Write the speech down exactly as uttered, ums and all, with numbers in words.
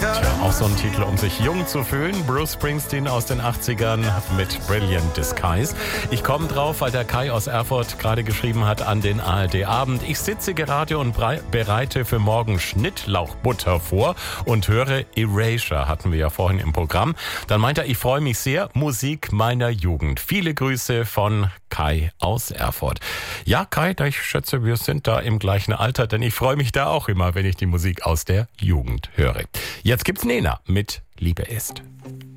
Tja, auch so ein Titel, um sich jung zu fühlen. Bruce Springsteen aus den achtzigern mit Brilliant Disguise. Ich komme drauf, weil der Kai aus Erfurt gerade geschrieben hat an den A R D-Abend. Ich sitze gerade und bereite für morgen Schnittlauchbutter vor und höre Erasure, hatten wir ja vorhin im Programm. Dann meint er, ich freue mich sehr, Musik meiner Jugend. Viele Grüße von Kai aus Erfurt. Ja, Kai, ich schätze, wir sind da im gleichen Alter, denn ich freue mich da auch immer, wenn ich die Musik aus der Jugend höre. Jetzt gibt's Nena mit Liebe ist.